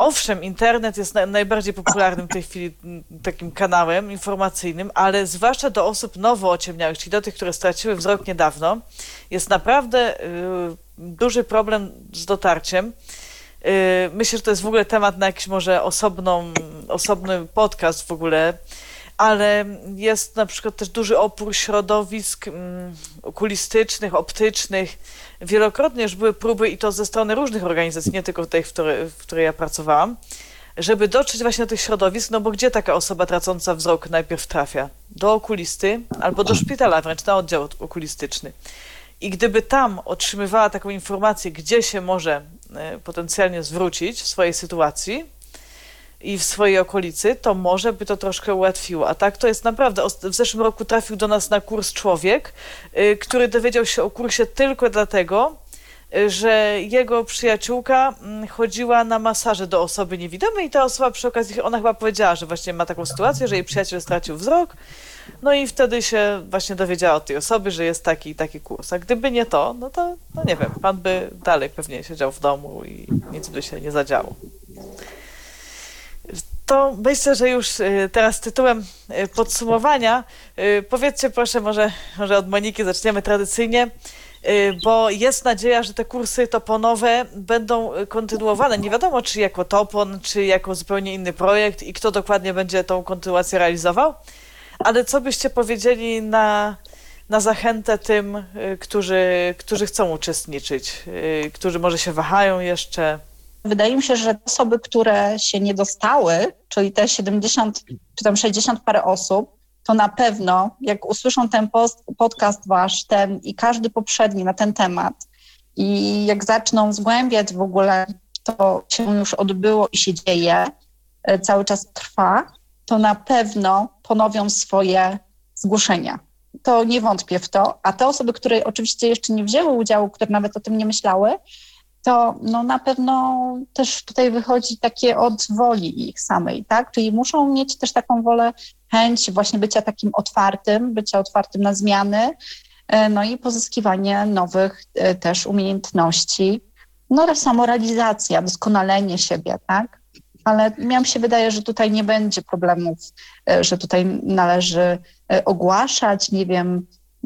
owszem, internet jest najbardziej popularnym w tej chwili takim kanałem informacyjnym, ale zwłaszcza do osób nowo ociemniałych, czyli do tych, które straciły wzrok niedawno, jest naprawdę duży problem z dotarciem. Myślę, że to jest w ogóle temat na jakiś może osobny podcast w ogóle, ale jest na przykład też duży opór środowisk okulistycznych, optycznych. Wielokrotnie już były próby i to ze strony różnych organizacji, nie tylko tej, w której ja pracowałam, żeby dotrzeć właśnie do tych środowisk, no bo gdzie taka osoba tracąca wzrok najpierw trafia? Do okulisty albo do szpitala, wręcz na oddział okulistyczny. I gdyby tam otrzymywała taką informację, gdzie się może potencjalnie zwrócić w swojej sytuacji i w swojej okolicy, to może by to troszkę ułatwiło. A tak to jest naprawdę. W zeszłym roku trafił do nas na kurs człowiek, który dowiedział się o kursie tylko dlatego, że jego przyjaciółka chodziła na masaże do osoby niewidomej i ta osoba przy okazji, ona chyba powiedziała, że właśnie ma taką sytuację, że jej przyjaciel stracił wzrok, no i wtedy się właśnie dowiedziała od tej osoby, że jest taki i taki kurs. A gdyby nie to, no to no nie wiem, pan by dalej pewnie siedział w domu i nic by się nie zadziało. To myślę, że już teraz tytułem podsumowania powiedzcie proszę, może od Moniki zaczniemy tradycyjnie, bo jest nadzieja, że te kursy toponowe będą kontynuowane. Nie wiadomo, czy jako topon, czy jako zupełnie inny projekt i kto dokładnie będzie tą kontynuację realizował, ale co byście powiedzieli na zachętę tym, którzy chcą uczestniczyć, którzy może się wahają jeszcze? Wydaje mi się, że osoby, które się nie dostały, czyli te 70 czy tam 60 parę osób, to na pewno jak usłyszą ten podcast wasz, ten i każdy poprzedni na ten temat i jak zaczną zgłębiać w ogóle, to się już odbyło i się dzieje, cały czas trwa, to na pewno ponowią swoje zgłoszenia. To nie wątpię w to, a te osoby, które oczywiście jeszcze nie wzięły udziału, które nawet o tym nie myślały, to no na pewno też tutaj wychodzi takie od woli ich samej, tak? Czyli muszą mieć też taką wolę, chęć właśnie bycia takim otwartym, bycia otwartym na zmiany, no i pozyskiwanie nowych też umiejętności, no samorealizacja, doskonalenie siebie, tak? Ale mi się wydaje, że tutaj nie będzie problemów, że tutaj należy ogłaszać, nie wiem,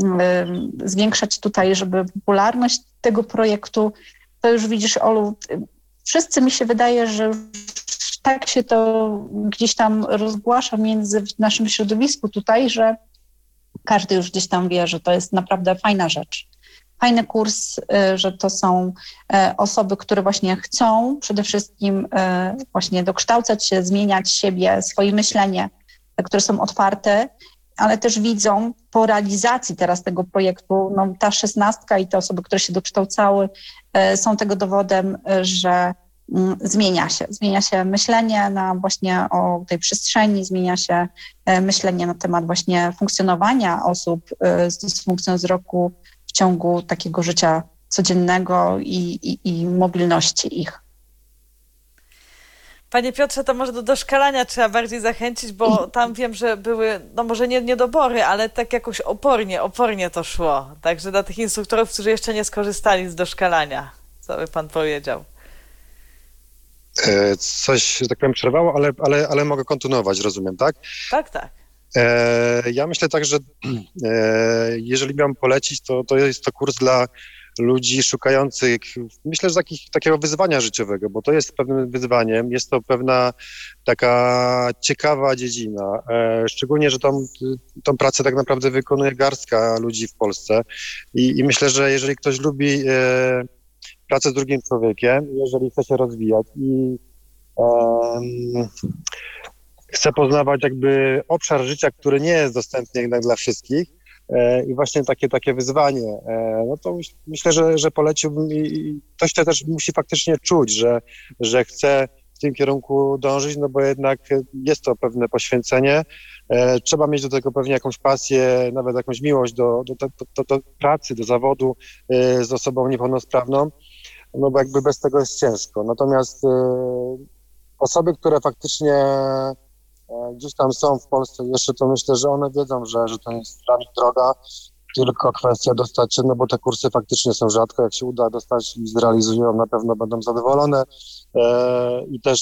zwiększać tutaj, żeby popularność tego projektu. To już widzisz, Olu, wszyscy mi się wydaje, że tak się to gdzieś tam rozgłasza w naszym środowisku tutaj, że każdy już gdzieś tam wie, że to jest naprawdę fajna rzecz. Fajny kurs, że to są osoby, które właśnie chcą przede wszystkim właśnie dokształcać się, zmieniać siebie, swoje myślenie, które są otwarte, ale też widzą po realizacji teraz tego projektu, no ta 16 i te osoby, które się dokształcały, są tego dowodem, że zmienia się myślenie właśnie o tej przestrzeni, zmienia się myślenie na temat właśnie funkcjonowania osób z dysfunkcją wzroku w ciągu takiego życia codziennego i mobilności ich. Panie Piotrze, to może do doszkalania trzeba bardziej zachęcić, bo tam wiem, że były, no może nie niedobory, ale tak jakoś opornie to szło. Także dla tych instruktorów, którzy jeszcze nie skorzystali z doszkalania, co by pan powiedział? Coś, że tak powiem, przerwało, ale mogę kontynuować, rozumiem, tak? Tak, tak. Ja myślę tak, że jeżeli miałem polecić, to jest to kurs dla ludzi szukających, myślę, że takiego wyzwania życiowego, bo to jest pewnym wyzwaniem, jest to pewna taka ciekawa dziedzina, szczególnie, że tą pracę tak naprawdę wykonuje garstka ludzi w Polsce i myślę, że jeżeli ktoś lubi pracę z drugim człowiekiem, jeżeli chce się rozwijać i chce poznawać jakby obszar życia, który nie jest dostępny jednak dla wszystkich, i właśnie takie wyzwanie, no to myślę, że poleciłbym i ktoś to też musi faktycznie czuć, że chce w tym kierunku dążyć, no bo jednak jest to pewne poświęcenie, trzeba mieć do tego pewnie jakąś pasję, nawet jakąś miłość do pracy, do zawodu z osobą niepełnosprawną, no bo jakby bez tego jest ciężko. Natomiast osoby, które faktycznie gdzieś tam są w Polsce jeszcze, to myślę, że one wiedzą, że to jest dla nich droga, tylko kwestia dostać się, no bo te kursy faktycznie są rzadko, jak się uda dostać i zrealizują, na pewno będą zadowolone i też